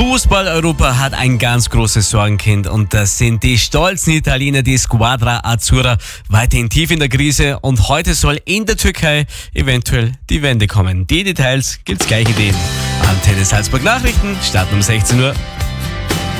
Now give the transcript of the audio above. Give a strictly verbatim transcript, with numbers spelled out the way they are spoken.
Fußball-Europa hat ein ganz großes Sorgenkind und das sind die stolzen Italiener, die Squadra Azzurra, weiterhin tief in der Krise und heute soll in der Türkei eventuell die Wende kommen. Die Details gibt's gleich in den Antenne Salzburg Nachrichten, starten um sechzehn Uhr.